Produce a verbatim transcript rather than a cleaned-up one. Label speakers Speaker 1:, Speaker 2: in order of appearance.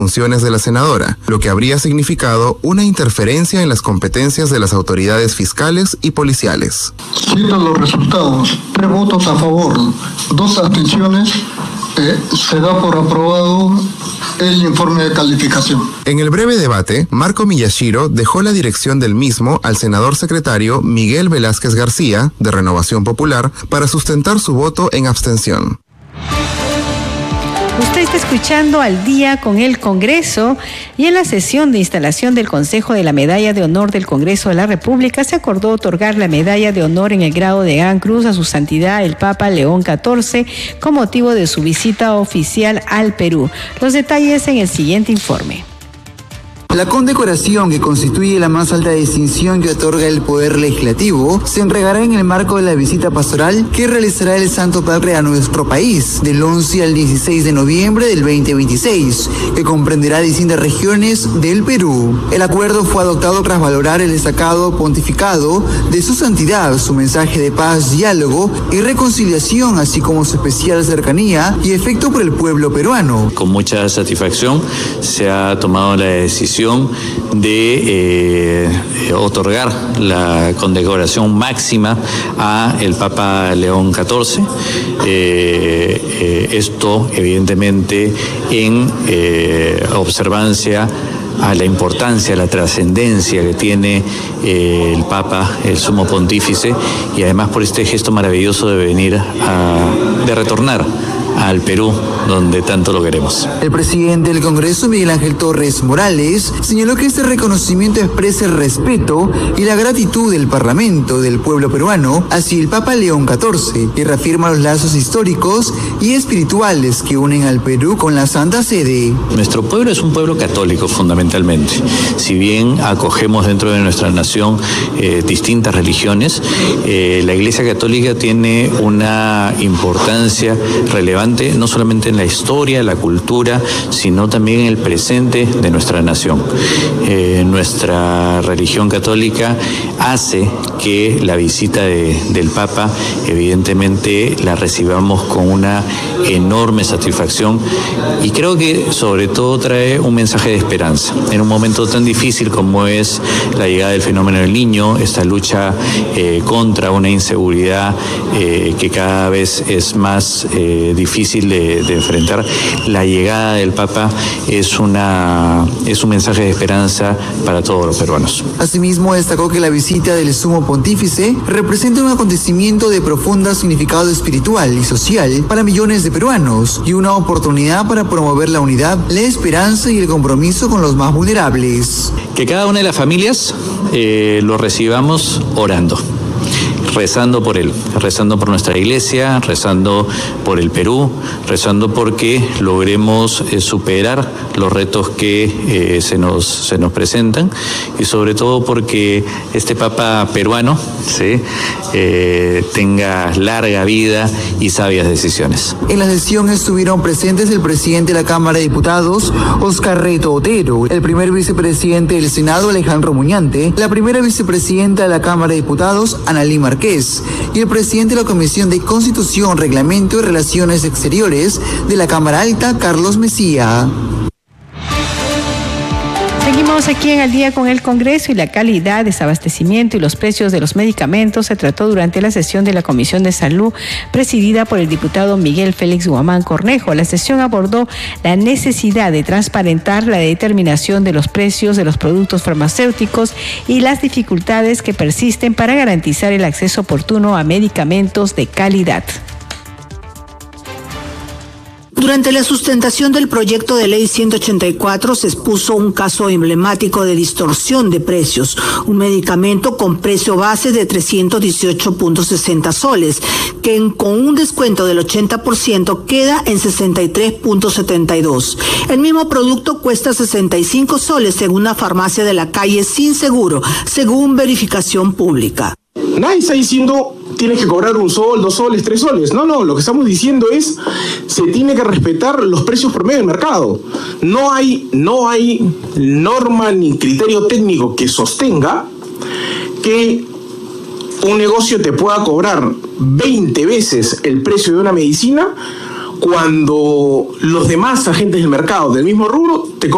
Speaker 1: funciones de la senadora, lo que habría significado una interferencia en las competencias de las autoridades fiscales y policiales.
Speaker 2: Cito los resultados: tres votos a favor, dos abstenciones. Eh, se da por aprobado el informe de calificación.
Speaker 1: En el breve debate, Marco Miyashiro dejó la dirección del mismo al senador secretario Miguel Velázquez García, de Renovación Popular, para sustentar su voto en abstención.
Speaker 3: Usted está escuchando Al Día con el Congreso, y en la sesión de instalación del Consejo de la Medalla de Honor del Congreso de la República se acordó otorgar la Medalla de Honor en el grado de Gran Cruz a su santidad el Papa León catorce con motivo de su visita oficial al Perú. Los detalles en el siguiente informe.
Speaker 4: La condecoración, que constituye la más alta distinción que otorga el Poder Legislativo, se entregará en el marco de la visita pastoral que realizará el Santo Padre a nuestro país del once al dieciséis de noviembre del veinte veintiséis, que comprenderá distintas regiones del Perú. El acuerdo fue adoptado tras valorar el destacado pontificado de su santidad, su mensaje de paz, diálogo y reconciliación, así como su especial cercanía y efecto por el pueblo peruano.
Speaker 5: Con mucha satisfacción se ha tomado la decisión de eh, otorgar la condecoración máxima a el Papa León catorce. Eh, eh, esto evidentemente en eh, observancia a la importancia, a la trascendencia que tiene eh, el Papa, el Sumo Pontífice, y además por este gesto maravilloso de venir a, de retornar al Perú, donde tanto lo queremos.
Speaker 4: El presidente del Congreso, Miguel Ángel Torres Morales, señaló que este reconocimiento expresa el respeto y la gratitud del Parlamento, del pueblo peruano, hacia el Papa León catorce, y reafirma los lazos históricos y espirituales que unen al Perú con la Santa Sede.
Speaker 5: Nuestro pueblo es un pueblo católico, fundamentalmente. Si bien acogemos dentro de nuestra nación eh, distintas religiones, eh, la Iglesia Católica tiene una importancia relevante no solamente en la historia, la cultura, sino también en el presente de nuestra nación. Eh, nuestra religión católica hace que la visita de, del Papa evidentemente la recibamos con una enorme satisfacción, y creo que sobre todo trae un mensaje de esperanza en un momento tan difícil como es la llegada del fenómeno del Niño, esta lucha eh, contra una inseguridad eh, que cada vez es más eh, difícil difícil de, de enfrentar. La llegada del Papa es una es un mensaje de esperanza para todos los peruanos.
Speaker 4: Asimismo, destacó que la visita del Sumo Pontífice representa un acontecimiento de profundo significado espiritual y social para millones de peruanos, y una oportunidad para promover la unidad, la esperanza y el compromiso con los más vulnerables.
Speaker 5: Que cada una de las familias eh, lo recibamos orando, rezando por él, rezando por nuestra iglesia, rezando por el Perú, rezando porque logremos eh, superar los retos que eh, se nos, se nos presentan, y sobre todo porque este Papa peruano ¿sí? eh, tenga larga vida y sabias decisiones.
Speaker 4: En la sesión estuvieron presentes el presidente de la Cámara de Diputados, Oscar Reto Otero, el primer vicepresidente del Senado, Alejandro Muñante, la primera vicepresidenta de la Cámara de Diputados, Analí Marqués, y el presidente de la Comisión de Constitución, Reglamento y Relaciones Exteriores de la Cámara Alta, Carlos Mesía.
Speaker 3: Seguimos aquí en Al Día con el Congreso, y la calidad, desabastecimiento y los precios de los medicamentos se trató durante la sesión de la Comisión de Salud presidida por el diputado Miguel Félix Guamán Cornejo. La sesión abordó la necesidad de transparentar la determinación de los precios de los productos farmacéuticos y las dificultades que persisten para garantizar el acceso oportuno a medicamentos de calidad.
Speaker 6: Durante la sustentación del proyecto de ley ciento ochenta y cuatro se expuso un caso emblemático de distorsión de precios, un medicamento con precio base de trescientos dieciocho punto sesenta soles, que en, con un descuento del ochenta por ciento queda en sesenta y tres punto setenta y dos. El mismo producto cuesta sesenta y cinco soles en una farmacia de la calle sin seguro, según verificación pública.
Speaker 7: Nadie está diciendo tienes que cobrar un sol, dos soles, tres soles. No, no, lo que estamos diciendo es se tiene que respetar los precios promedio del mercado. No hay, no hay norma ni criterio técnico que sostenga que un negocio te pueda cobrar veinte veces el precio de una medicina cuando los demás agentes del mercado del mismo rubro te cobran